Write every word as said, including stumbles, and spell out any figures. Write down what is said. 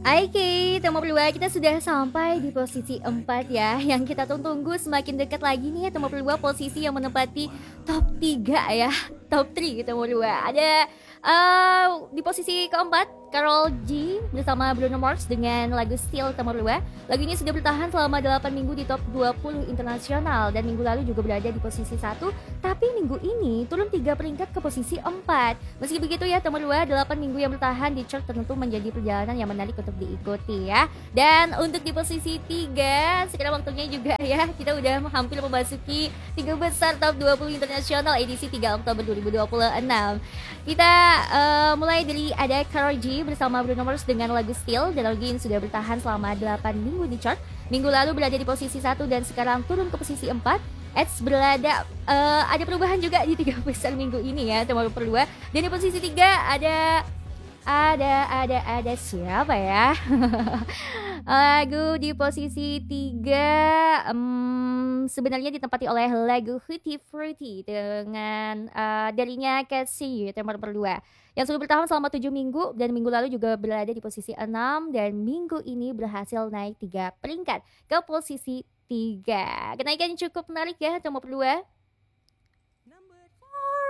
Oke, Temu Perlua, kita sudah sampai di posisi empat ya. Yang kita tunggu semakin dekat lagi nih Temu Perlua, posisi yang menempati top tiga ya. Top tiga Temu Perlua. Ada uh, di posisi keempat Karol G bersama Bruno Mars dengan lagu Still Temu Perlua. Lagu ini sudah bertahan selama delapan minggu di top dua puluh internasional dan minggu lalu juga berada di posisi satu, tapi minggu ini turun tiga peringkat ke posisi empat. Meski begitu ya Temu Perlua, delapan minggu yang bertahan di chart tentu menjadi perjalanan yang menarik untuk diikuti ya. Dan untuk di posisi tiga, sekarang waktunya juga ya, kita udah hampir memasuki tiga besar top dua puluh internasional edisi tiga Oktober dua ribu dua puluh enam. Kita uh, mulai dari ada Karol G bersama Bruno Mars dengan lagu Still, dan lagu ini sudah bertahan selama delapan minggu di chart. Minggu lalu berada di posisi satu dan sekarang turun ke posisi empat. Eits, berada uh, ada perubahan juga di tiga besar minggu ini ya Temu Perlua. Dan di posisi tiga ada ada ada ada siapa ya? Lagu di posisi tiga um, sebenarnya ditempati oleh lagu Hootie Fruity dengan uh, darinya Casey Temu Perlua yang sudah bertahan selama tujuh minggu, dan minggu lalu juga berada di posisi enam, dan minggu ini berhasil naik tiga peringkat ke posisi tiga. Kenaikan cukup menarik ya Temu Perlua.